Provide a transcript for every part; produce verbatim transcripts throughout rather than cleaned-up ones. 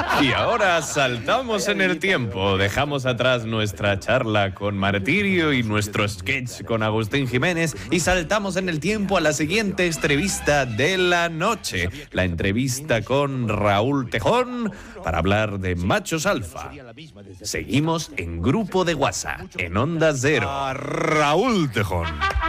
Y ahora saltamos en el tiempo, dejamos atrás nuestra charla con Martirio y nuestro sketch con Agustín Jiménez y saltamos en el tiempo a la siguiente entrevista de la noche, la entrevista con Raúl Tejón para hablar de machos alfa. Seguimos en Grupo de WhatsApp, en Onda Cero. A Raúl Tejón.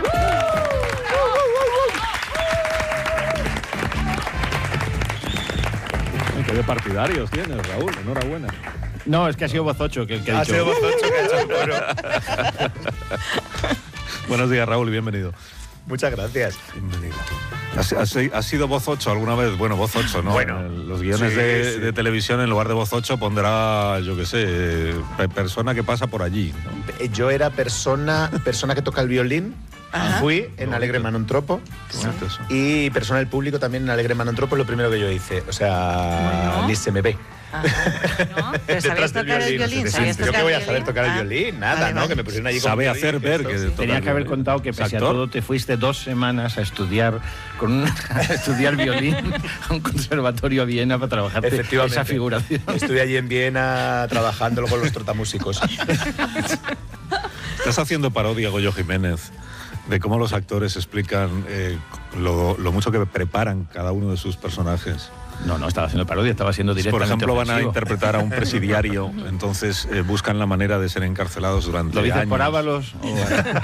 Qué de partidarios tienes, Raúl, enhorabuena. No, es que ha sido Voz ocho que el que ha, ha dicho. sido Voz ocho que ha hecho el coro. Buenos días, Raúl, y bienvenido. Muchas gracias. Bienvenido. ¿Has, has, has sido Voz ocho alguna vez? Bueno, Voz ocho, ¿no? Bueno, en los guiones sí, de, sí. de televisión, en lugar de Voz ocho, pondrá, yo qué sé, eh, persona que pasa por allí, ¿no? Yo era persona, persona que toca el violín. Ajá. Fui en Alegre Manontropo. Qué bonito eso. Y persona del público también en Alegre Manontropo es lo primero que yo hice. O sea, Bueno. ni se me ve. Ajá, ¿no? ¿Pero sabías Detrás del tocar el violín, violín? no sé, ¿Sabías sí. Yo tocar qué voy a el saber violín? tocar el Ah, violín, nada, vale, ¿no? vale. Que me pusieron allí con Sabe violín, hacer ver esto, que sí. toca Tenía el que haber violín. contado que pese a Actor. todo te fuiste dos semanas a estudiar con un, a estudiar violín a un conservatorio a Viena para trabajar Efectivamente. esa figuración. Estuve allí en Viena trabajando con los trotamúsicos. Estás haciendo parodia, Goyo Jiménez, de cómo los actores explican eh, lo, lo mucho que preparan cada uno de sus personajes. No, no estaba haciendo parodia, estaba siendo Por directamente ejemplo, van a ofensivo. interpretar a un presidiario, entonces eh, buscan la manera de ser encarcelados durante ¿Lo dices años. por Ábalos? O...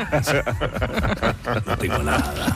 No digo nada.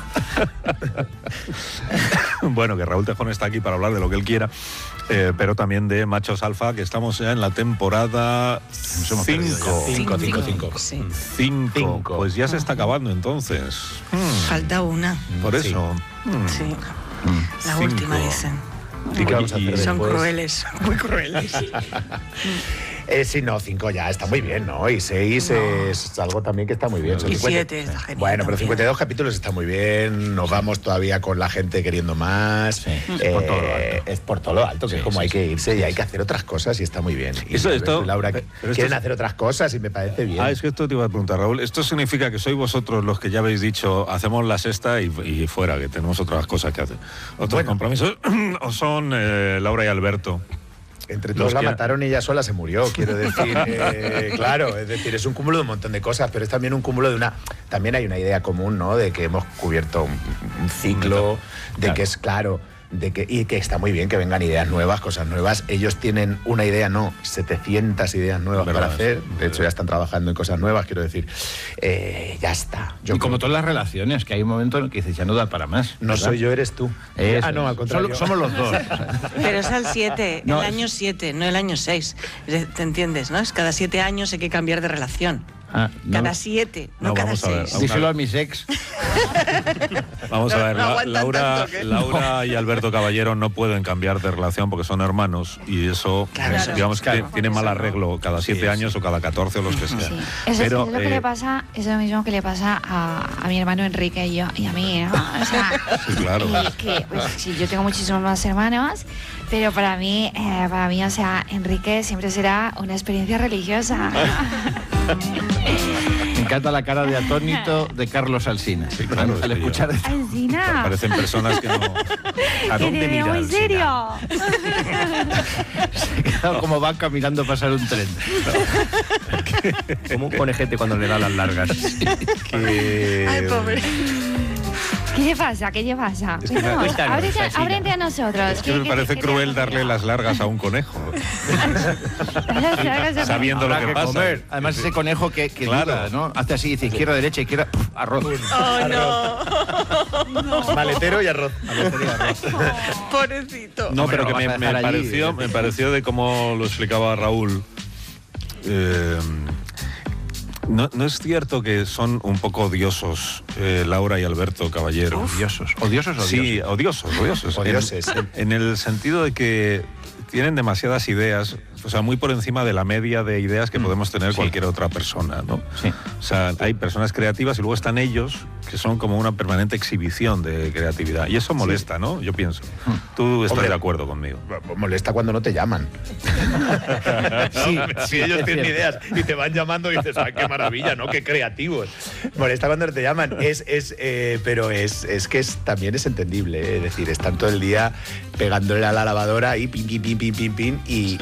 Bueno, que Raúl Tejón está aquí para hablar de lo que él quiera, eh, pero también de Machos Alfa, que estamos ya en la temporada cinco. Cinco, cinco, cinco. Sí. Cinco. Cinco. Pues ya se está acabando entonces. Hmm, Falta una. Por Sí. eso. Hmm. Sí. La Cinco. última, dicen. ¿Y qué vamos a hacer Son después? crueles, muy crueles. Eh, sí, no, cinco ya está muy bien, ¿no? Y seis No. es algo también que está muy bien. Son Y cincuenta siete está genial Bueno, pero también. cincuenta y dos capítulos está muy bien. Nos vamos todavía con la gente queriendo más. Sí, Eh, es por todo lo alto. Es por todo lo alto, que Sí, es como sí, hay sí. que irse y hay que hacer otras cosas y está muy bien. Y Eso- Alberto esto- y Laura pero esto quieren es- hacer otras cosas y me parece bien. Ah, es que esto te iba a preguntar, Raúl. ¿Esto significa que sois vosotros los que ya habéis dicho, hacemos la sexta y, y fuera, que tenemos otras cosas que hacer? ¿Otros Bueno. compromisos? ¿O son eh, Laura y Alberto? Entre todos los la que- mataron y ella sola se murió, quiero decir. eh, claro, es decir, es un cúmulo de un montón de cosas, pero es también un cúmulo de una... También hay una idea común, ¿no? De que hemos cubierto un, un ciclo, de Claro. que es claro, de que, y que está muy bien que vengan ideas nuevas, cosas nuevas. Ellos tienen una idea, no, setecientas ideas nuevas Verdad, para hacer. De verdad. hecho, ya están trabajando en cosas nuevas, quiero decir. Eh, ya está. Yo Y como creo- todas las relaciones, que hay un momento en el que dices, ya no da para más. No ¿verdad? soy yo, eres tú. Eso Ah, no, es. al contrario. Solo- somos los dos. Pero es al siete, No, el es- año siete, no el año seis. ¿Te entiendes, no? Es cada siete años hay que cambiar de relación. Ah, no. Cada siete, no, No, cada vamos a ver, seis. Díselo a mis ex. Vamos No- a ver, no La- aguantan Laura, tanto, ¿qué? Laura y Alberto Caballero no pueden cambiar de relación porque son hermanos y eso, Claro, es- digamos que claro. tiene mal Eso no. arreglo cada siete Sí, años o cada catorce o los que sean. Sí. Eso Pero, es, es lo que eh, le pasa, es lo mismo que le pasa a, a mi hermano Enrique y, yo, y a mí, ¿no? O sea, Sí, claro. y que, pues, sí, yo tengo muchísimos más hermanos, pero para mí, eh, para mí, o sea, Enrique siempre será una experiencia religiosa. Me encanta la cara de atónito de Carlos Alsina. Sí, claro, Al es que yo- escuchar esto. Alcina, Parecen personas que no... ¿A que dónde te veo mira muy Alsina? serio. Se ha quedado como vaca mirando pasar un tren. Como un conejete cuando le da las largas. Que- Ay, pobre. ¿Qué le pasa? ¿Qué le pasa? Es que me- Bueno, Cuéntanos, ábrete, Alsina. ábrete a nosotros. Es que ¿Qué- me qué- parece qué te cruel ha darle ocurrido? las largas a un conejo, Las largas de- sabiendo lo Habrá que que pasa. comer. Además, ese conejo que, que Claro. duda, ¿no? Hace así, dice izquierda, derecha, izquierda, pf, arroz. Oh, no. Maletero y arroz. Pobrecito. No, Hombre, pero que lo me, vas a me dejar allí, pareció, ¿eh? me pareció de cómo lo explicaba Raúl. eh, no, no es cierto que son un poco odiosos eh, Laura y Alberto Caballero. Odiosos. ¿Odiosos o odiosos? Sí, odiosos, odiosos. Odioses. En, en el sentido de que tienen demasiadas ideas, o sea, muy por encima de la media de ideas que Mm, podemos tener sí. cualquier otra persona, ¿no? Sí. O sea, hay personas creativas y luego están ellos, que son como una permanente exhibición de creatividad. Y eso molesta, ¿no? Yo pienso. Tú estás Hombre. de acuerdo conmigo. Molesta cuando no te llaman. Sí, si ellos es tienen cierto. ideas y te van llamando y dices, ¡ay, qué maravilla, ¿no? ¡Qué creativos! Molesta cuando no te llaman. Es, es, eh, pero es, es que es, también es entendible, ¿eh? Es decir, están todo el día pegándole a la lavadora y pim, pim, pim, pim, pim, pim, y,